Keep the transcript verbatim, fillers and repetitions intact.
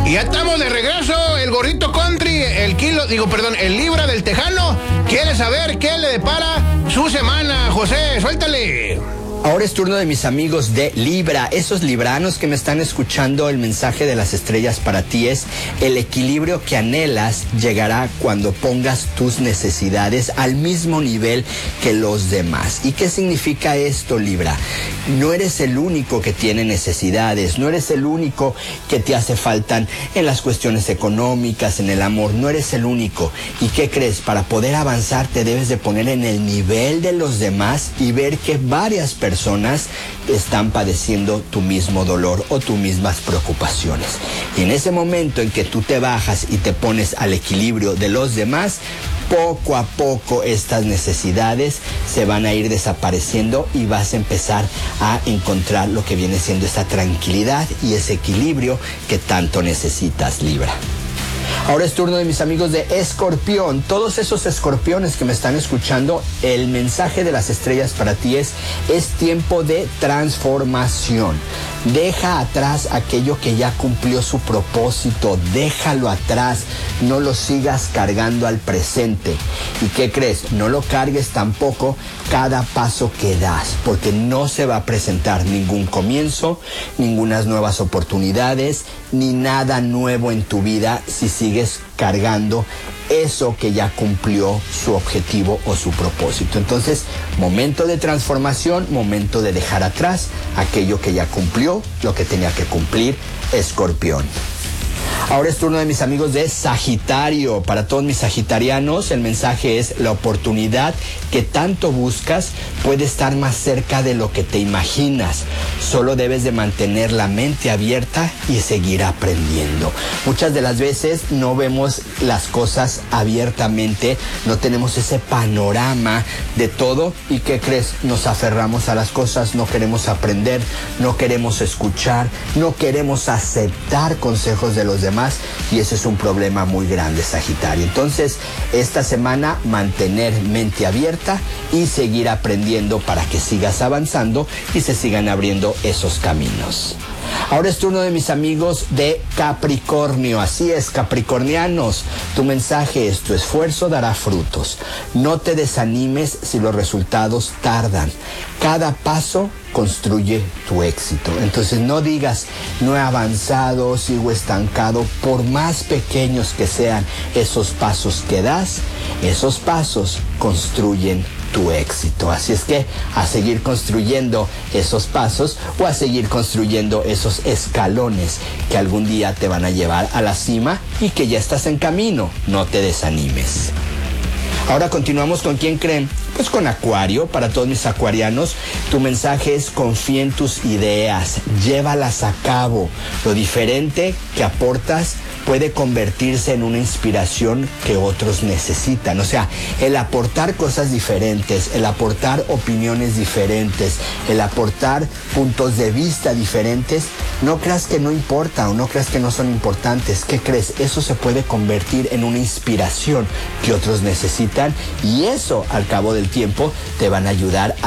Y ya estamos de regreso, el gorrito country, el kilo, digo, perdón, el libra del tejano, quiere saber qué le depara su semana. José, suéltale. Ahora es turno de mis amigos de Libra, esos libranos que me están escuchando. El mensaje de las estrellas para ti es: el equilibrio que anhelas llegará cuando pongas tus necesidades al mismo nivel que los demás. ¿Y qué significa esto, Libra? No eres el único que tiene necesidades, no eres el único que te hace falta en las cuestiones económicas, en el amor, no eres el único. ¿Y qué crees? Para poder avanzar te debes de poner en el nivel de los demás y ver que varias personas personas están padeciendo tu mismo dolor o tus mismas preocupaciones. Y en ese momento en que tú te bajas y te pones al equilibrio de los demás, poco a poco estas necesidades se van a ir desapareciendo y vas a empezar a encontrar lo que viene siendo esa tranquilidad y ese equilibrio que tanto necesitas, Libra. Ahora es turno de mis amigos de Escorpión. Todos esos escorpiones que me están escuchando, el mensaje de las estrellas para ti es: es tiempo de transformación. Deja atrás aquello que ya cumplió su propósito, déjalo atrás, no lo sigas cargando al presente. ¿Y qué crees? No lo cargues tampoco cada paso que das, porque no se va a presentar ningún comienzo, ningunas nuevas oportunidades, ni nada nuevo en tu vida si sigues cargando eso que ya cumplió su objetivo o su propósito. Entonces, momento de transformación, momento de dejar atrás aquello que ya cumplió, lo que tenía que cumplir, Escorpión. Ahora es turno de mis amigos de Sagitario. Para todos mis sagitarianos, el mensaje es: la oportunidad que tanto buscas puede estar más cerca de lo que te imaginas. Solo debes de mantener la mente abierta y seguir aprendiendo. Muchas de las veces no vemos las cosas abiertamente, no tenemos ese panorama de todo. ¿Y qué crees? Nos aferramos a las cosas, no queremos aprender, no queremos escuchar, no queremos aceptar consejos de los demás. Y ese es un problema muy grande, Sagitario. Entonces, esta semana mantener mente abierta y seguir aprendiendo para que sigas avanzando y se sigan abriendo esos caminos. Ahora es turno de mis amigos de Capricornio. Así es, capricornianos, tu mensaje es: tu esfuerzo dará frutos. No te desanimes si los resultados tardan. Cada paso construye tu éxito. Entonces no digas: no he avanzado, sigo estancado. Por más pequeños que sean esos pasos que das, esos pasos construyen tu éxito. Así es que a seguir construyendo esos pasos o a seguir construyendo esos escalones que algún día te van a llevar a la cima y que ya estás en camino. No te desanimes. Ahora continuamos con ¿quién creen? Pues con Acuario. Para todos mis acuarianos, tu mensaje es: confía en tus ideas, llévalas a cabo. Lo diferente que aportas puede convertirse en una inspiración que otros necesitan. O sea, el aportar cosas diferentes, el aportar opiniones diferentes, el aportar puntos de vista diferentes, no creas que no importa o no creas que no son importantes. ¿Qué crees? Eso se puede convertir en una inspiración que otros necesitan y eso, al cabo del tiempo, te van a ayudar a